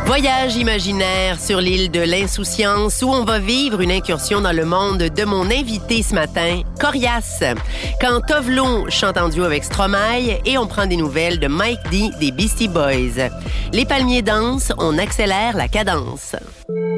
Voyage imaginaire sur l'île de l'Insouciance où on va vivre une incursion dans le monde de mon invité ce matin, Corias. Quand Tovlo chante en duo avec Stromae et on prend des nouvelles de Mike D des Beastie Boys. Les palmiers dansent, on accélère la cadence.